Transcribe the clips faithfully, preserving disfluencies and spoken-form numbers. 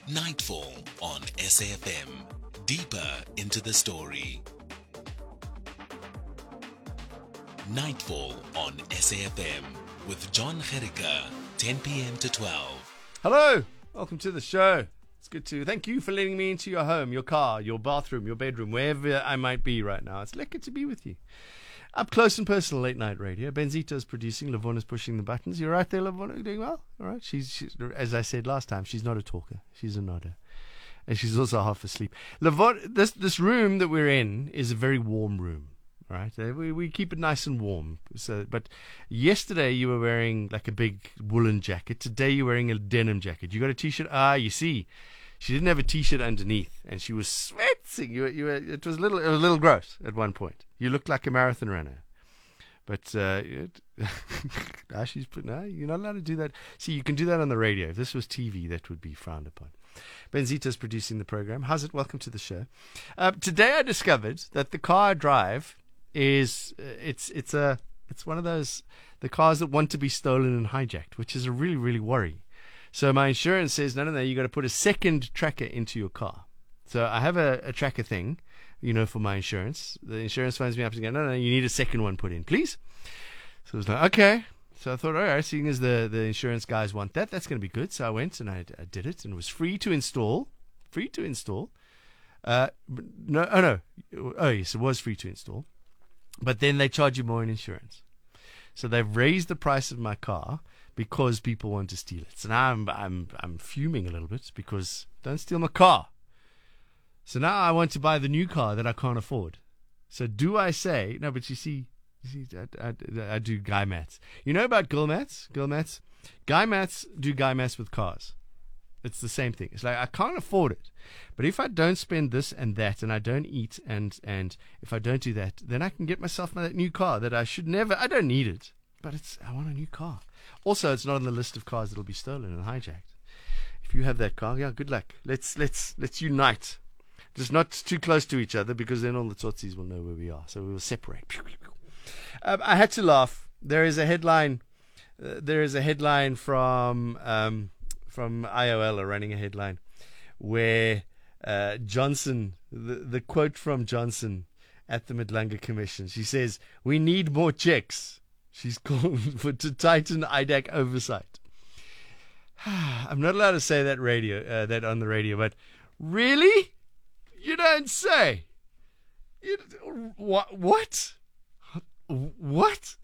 Nightfall on S A F M. Deeper into the story. Nightfall on S A F M with John Gericke, ten p.m. to twelve. Hello, welcome to the show. It's good to thank you for letting me into your home, your car, your bathroom, your bedroom, wherever I might be right now. It's lekker to be with you. Up close and personal late night radio. Benzita's producing. Lavona's pushing the buttons. You're right there, Lavona. Doing well. All right. She's, she's as I said last time. She's not a talker. She's a nodder, and she's also half asleep. Lavona, this this room that we're in is a very warm room. Right. Uh, We we keep it nice and warm. So, but yesterday you were wearing like a big woolen jacket. Today you're wearing a denim jacket. You got a t-shirt. Ah, you see. She didn't have a t-shirt underneath, and she was sweating. You, were, you were, it was a little, it was a little gross at one point. You looked like a marathon runner, but uh, it, ah, she's put. No, you're not allowed to do that. See, you can do that on the radio. If this was T V, that would be frowned upon. Benzita's producing the program. How's it? Welcome to the show. Uh, today I discovered that the car I drive is uh, it's it's a it's one of those the cars that want to be stolen and hijacked, which is a really really worry. So my insurance says, no, no, no, you got to put a second tracker into your car. So I have a, a tracker thing, you know, for my insurance. The insurance phones me up and go, no, no, you need a second one put in, please. So I was like, okay. So I thought, all right, seeing as the, the insurance guys want that, that's going to be good. So I went and I, I did it, and it was free to install. Free to install. Uh, no, oh, no. Oh, yes, it was free to install. But then they charge you more in insurance. So they've raised the price of my car because people want to steal it. So now I'm I'm I'm fuming a little bit because don't steal my car. So now I want to buy the new car that I can't afford. So do I say no? But you see, you see, I, I, I do guy maths. You know about girl maths? Girl maths. Guy maths do guy maths with cars. It's the same thing. It's like I can't afford it, but if I don't spend this and that, and I don't eat, and and if I don't do that, then I can get myself that new car that I should never. I don't need it, but it's I want a new car. Also, it's not on the list of cars that'll be stolen and hijacked. If you have that car, yeah, good luck. Let's let's let's unite. Just not too close to each other, because then all the tsotsies will know where we are. So we will separate. Um, I had to laugh. There is a headline. Uh, there is a headline from um, from I O L, or running a headline, where uh, Johnson, the, the quote from Johnson at the Madlanga Commission, she says, "We need more checks." She's called for to tighten I D A C oversight. I'm not allowed to say that radio, uh, that on the radio, but really, you don't say. You, what? What? What?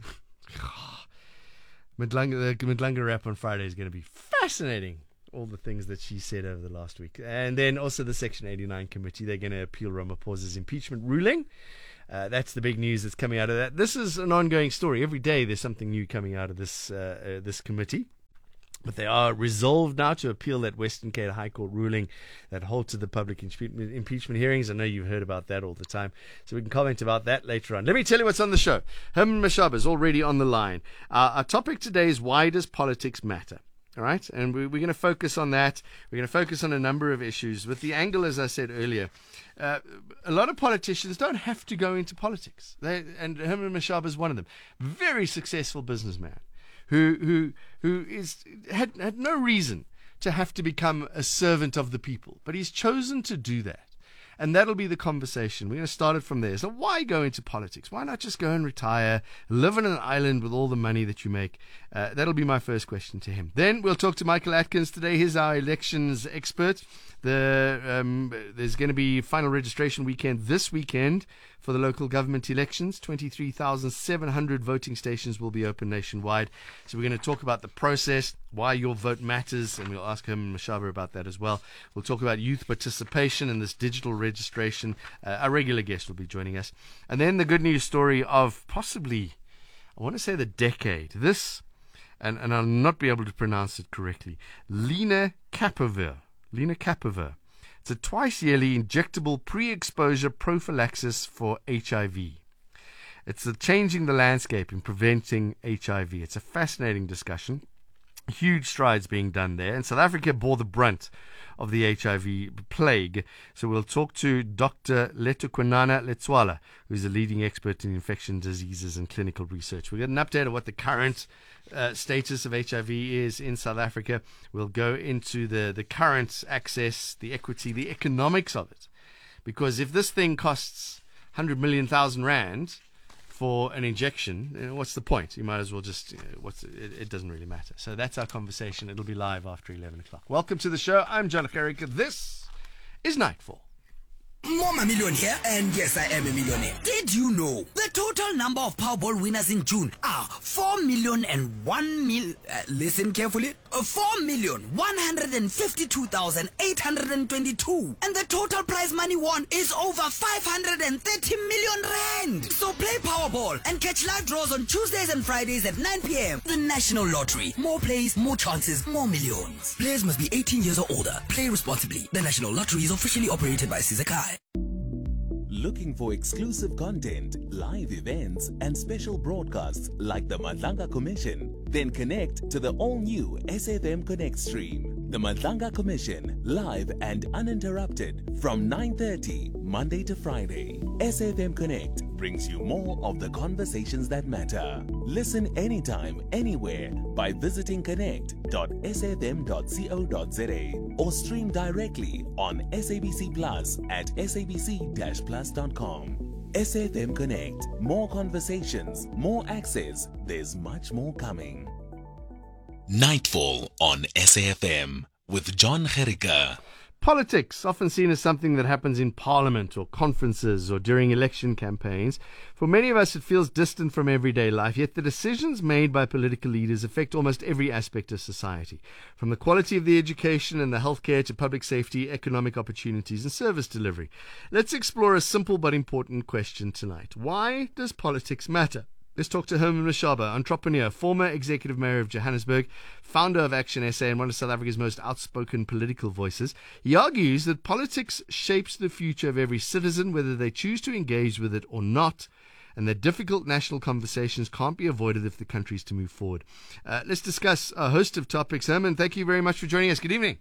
Madlanga, the Madlanga rap on Friday is going to be fascinating. All the things that she said over the last week, and then also the Section eighty-nine committee. They're going to appeal Ramaphosa's impeachment ruling. Uh, that's the big news that's coming out of that. This is an ongoing story. Every day there's something new coming out of this uh, uh, this committee. But they are resolved now to appeal that Western Cape High Court ruling that halted the public impeachment, impeachment hearings. I know you've heard about that all the time, so we can comment about that later on. Let me tell you what's on the show. Herman Mashaba is already on the line. Uh, our topic today is, why does politics matter? All right, and we, we're going to focus on that. We're going to focus on a number of issues with the angle, as I said earlier. Uh, a lot of politicians don't have to go into politics, they, and Herman Mashaba is one of them. Very successful businessman who who who is had had no reason to have to become a servant of the people, but he's chosen to do that. And that'll be the conversation. We're going to start it from there. So why go into politics? Why not just go and retire, live on an island with all the money that you make? Uh, that'll be my first question to him. Then we'll talk to Michael Atkins today. He's our elections expert. The um, there's going to be final registration weekend this weekend for the local government elections. twenty-three thousand seven hundred voting stations will be open nationwide. So we're going to talk about the process, why your vote matters, and we'll ask him, Mashaba, about that as well. We'll talk about youth participation in this digital registration. Uh, our regular guest will be joining us. And then the good news story of possibly, I want to say the decade. This, and, and I'll not be able to pronounce it correctly, lenacapavir. Lenacapavir. It's a twice-yearly injectable pre-exposure prophylaxis for H I V. It's a changing the landscape in preventing H I V. It's a fascinating discussion. Huge strides being done there. And South Africa bore the brunt of the H I V plague. So we'll talk to Doctor Letokwanana Letswala, who's a leading expert in infection diseases and clinical research. We'll get an update of what the current uh, status of H I V is in South Africa. We'll go into the, the current access, the equity, the economics of it. Because if this thing costs one hundred million thousand rand for an injection, you know, what's the point? You might as well just, you know, what's it, it doesn't really matter. So that's our conversation. It'll be live after eleven o'clock. Welcome to the show. I'm John Gericke. This is Nightfall. Mama Million here, and yes, I am a millionaire. Did you know the total number of Powerball winners in June are four million and one mil? Uh, listen carefully. Uh, four million one hundred fifty-two thousand eight hundred twenty-two, and the total prize money won is over five hundred thirty million rand. So play Powerball and catch live draws on Tuesdays and Fridays at nine p.m. The National Lottery. More plays, more chances, more millions. Players must be eighteen years or older. Play responsibly. The National Lottery is officially operated by Sizakai. Looking for exclusive content, live events, and special broadcasts like the Madlanga Commission? Then connect to the all-new S F M Connect stream. The Madlanga Commission, live and uninterrupted from nine thirty, Monday to Friday. S F M Connect brings you more of the conversations that matter. Listen anytime, anywhere by visiting connect dot s f m dot co dot z a or stream directly on S A B C Plus at s a b c dash plus dot com. S F M Connect. More conversations, more access. There's much more coming. Nightfall on S A F M with John Gericke. Politics, often seen as something that happens in parliament or conferences or during election campaigns. For many of us, it feels distant from everyday life, yet the decisions made by political leaders affect almost every aspect of society, from the quality of the education and the healthcare to public safety, economic opportunities and service delivery. Let's explore a simple but important question tonight. Why does politics matter? Let's talk to Herman Mashaba, entrepreneur, former executive mayor of Johannesburg, founder of Action S A and one of South Africa's most outspoken political voices. He argues that politics shapes the future of every citizen, whether they choose to engage with it or not, and that difficult national conversations can't be avoided if the country is to move forward. Uh, let's discuss a host of topics. Herman, thank you very much for joining us. Good evening.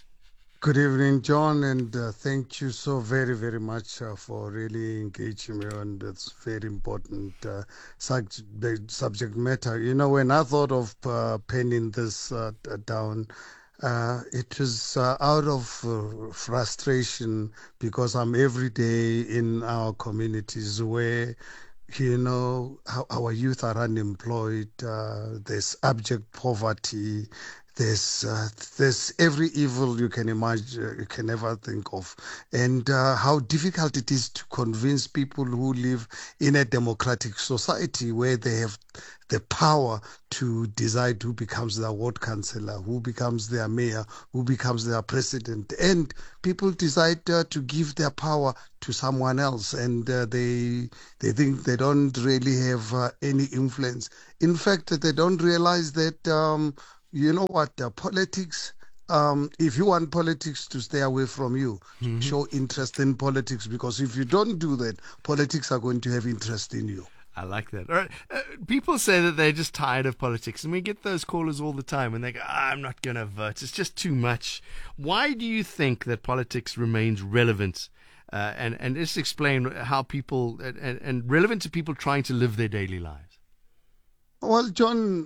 Good evening, John, and uh, thank you so very, very much uh, for really engaging me on this very important uh, subject, subject matter. You know, when I thought of uh, penning this uh, down, uh, it was uh, out of uh, frustration because I'm every day in our communities where, you know, our, our youth are unemployed, uh, there's abject poverty, There's uh, there's every evil you can imagine, you can ever think of, and uh, how difficult it is to convince people who live in a democratic society where they have the power to decide who becomes their ward councillor, who becomes their mayor, who becomes their president, and people decide uh, to give their power to someone else, and uh, they they think they don't really have uh, any influence. In fact, they don't realize that. Um, You know what, uh, politics, um, if you want politics to stay away from you, mm-hmm. show interest in politics, because if you don't do that, politics are going to have interest in you. I like that. All right. Uh, people say that they're just tired of politics, and we get those callers all the time when they go, ah, I'm not going to vote. It's just too much. Why do you think that politics remains relevant? Uh, and, and just explain how people, and, and relevant to people trying to live their daily lives. Well, John,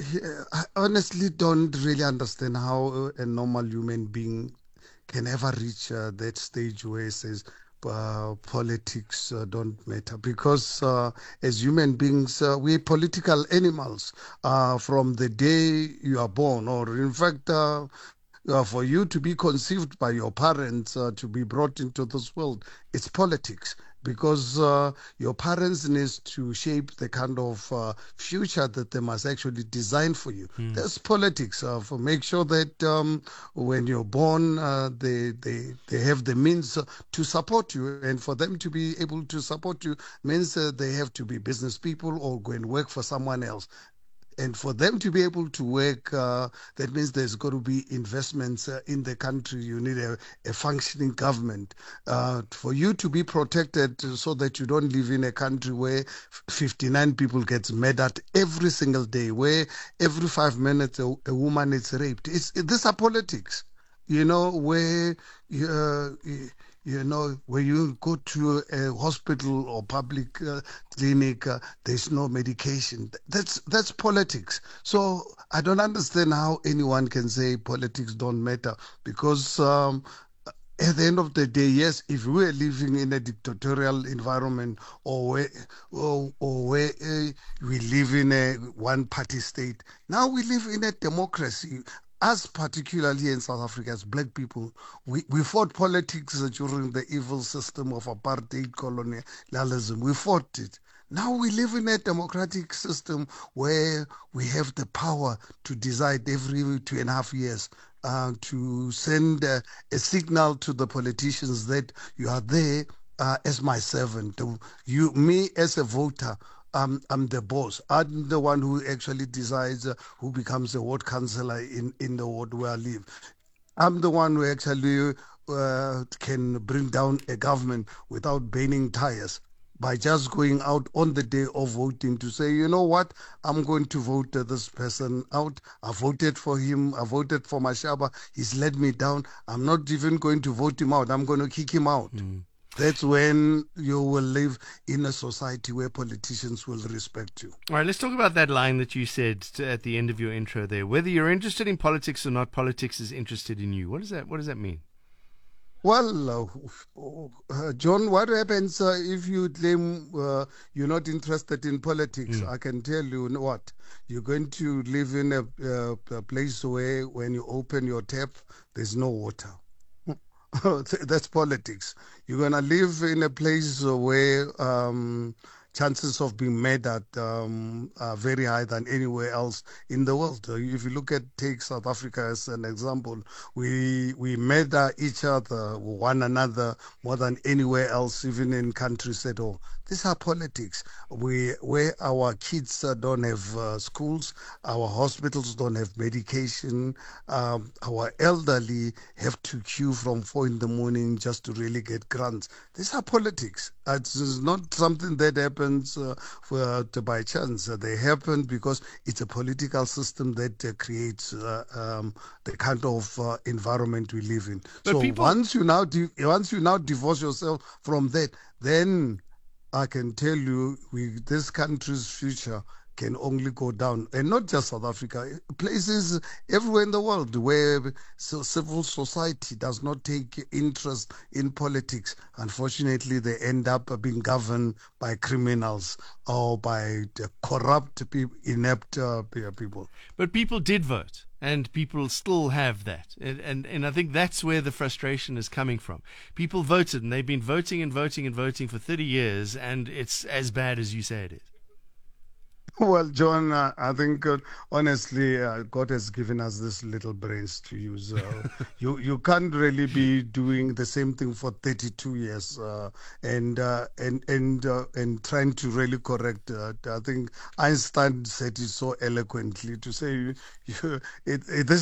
I honestly don't really understand how a normal human being can ever reach uh, that stage where it says uh, politics uh, don't matter. Because uh, as human beings, uh, we're political animals uh, from the day you are born, or in fact, uh, uh, for you to be conceived by your parents, uh, to be brought into this world, it's politics. Because uh, your parents need to shape the kind of uh, future that they must actually design for you. Mm. There's politics. Uh, for make sure that um, when you're born, uh, they, they they have the means uh, to support you. And for them to be able to support you means uh, they have to be business people or go and work for someone else. and for them to be able to work, uh, that means there's got to be investments uh, in the country. You need a, a functioning government. Uh, for you to be protected so that you don't live in a country where fifty-nine people get murdered every single day, where every five minutes a, a woman is raped. It's, it, these are politics, you know, where uh, you know, when you go to a hospital or public uh, clinic, uh, there's no medication. That's that's politics. So I don't understand how anyone can say politics don't matter, because um, at the end of the day, yes, if we were living in a dictatorial environment, or where, or, or where uh, we live in a one-party state, now we live in a democracy. Us, particularly in South Africa, as black people, we, we fought politics during the evil system of apartheid colonialism. We fought it. Now we live in a democratic system where we have the power to decide every two and a half years uh, to send uh, a signal to the politicians that you are there uh, as my servant. You, me as a voter, Um, I'm the boss. I'm the one who actually decides uh, who becomes a ward councillor in, in the ward where I live. I'm the one who actually uh, can bring down a government without burning tires, by just going out on the day of voting to say, you know what, I'm going to vote uh, this person out. I voted for him. I voted for Mashaba. He's let me down. I'm not even going to vote him out. I'm going to kick him out. Mm. That's when you will live in a society where politicians will respect you. All right, let's talk about that line that you said to, at the end of your intro there. Whether you're interested in politics or not, politics is interested in you. What does that, what does that mean? Well, uh, uh, John, what happens uh, if you claim uh, you're not interested in politics? Mm. I can tell you what. You're going to live in a, uh, a place where when you open your tap, there's no water. That's politics. You're going to live in a place where um, chances of being murdered um, are very high than anywhere else in the world. If you look at, take South Africa as an example, we we murder each other, one another, more than anywhere else, even in countries at all. These are politics. We, where our kids uh, don't have uh, schools, our hospitals don't have medication, um, our elderly have to queue from four in the morning just to really get grants. These are politics. Uh, it's not something that happens uh, for, uh, by chance. Uh, they happen because it's a political system that uh, creates uh, um, the kind of uh, environment we live in. But so people... once you now di- once you now divorce yourself from that, then I can tell you, we, this country's future can only go down. And not just South Africa, places everywhere in the world where so civil society does not take interest in politics. Unfortunately, they end up being governed by criminals or by corrupt, people, inept uh, people. But people did vote. And people still have that. And, and and I think that's where the frustration is coming from. People voted, and they've been voting and voting and voting for thirty years, and it's as bad as you say it is. Well, John, uh, I think uh, honestly, uh, God has given us this little brains to use. Uh, you you can't really be doing the same thing for thirty-two years uh, and uh, and and uh, and trying to really correct. Uh, I think Einstein said it so eloquently to say, you, it, it, this